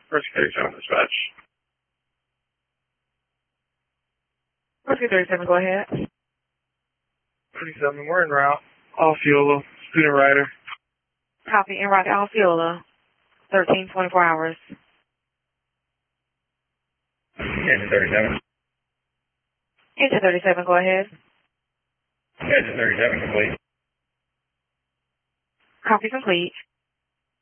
Rescue 37 dispatch. Rescue 37, go ahead. 37, we're en route. Osceola, student rider. Copy, en route to Osceola. 1324 hours. Engine 37. Engine 37, go ahead. Engine 37 complete. Copy complete.